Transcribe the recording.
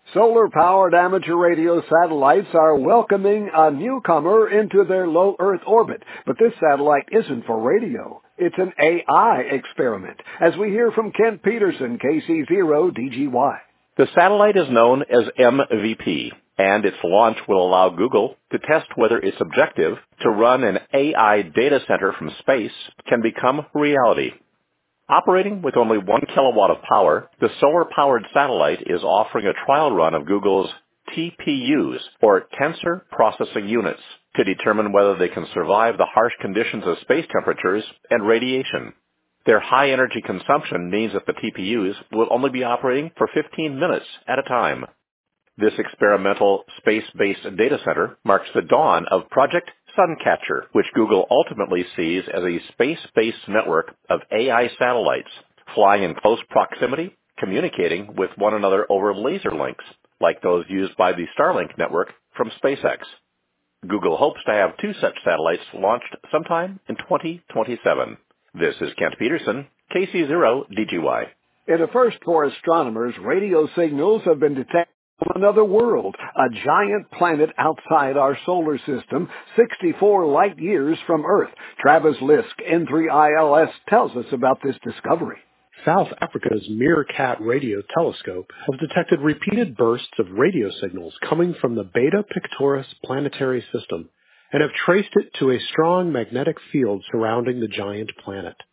Solar-powered amateur radio satellites are welcoming a newcomer into their low Earth orbit. But this satellite isn't for radio. It's an AI experiment, as we hear from Kent Peterson, KC0DGY. The satellite is known as MVP, and its launch will allow Google to test whether its objective to run an AI data center from space can become reality. Operating with only 1 kilowatt of power, the solar-powered satellite is offering a trial run of Google's TPUs, or Tensor Processing Units, to determine whether they can survive the harsh conditions of space temperatures and radiation. Their high energy consumption means that the TPUs will only be operating for 15 minutes at a time. This experimental space-based data center marks the dawn of Project Suncatcher, which Google ultimately sees as a space-based network of AI satellites flying in close proximity, communicating with one another over laser links, like those used by the Starlink network from SpaceX. Google hopes to have 2 such satellites launched sometime in 2027. This is Kent Peterson, KC0DGY. In a first for astronomers, radio signals have been detected from another world, a giant planet outside our solar system, 64 light years from Earth. Travis Lisk, N3ILS, tells us about this discovery. South Africa's Meerkat Radio Telescope has detected repeated bursts of radio signals coming from the Beta Pictoris planetary system and have traced it to a strong magnetic field surrounding the giant planet.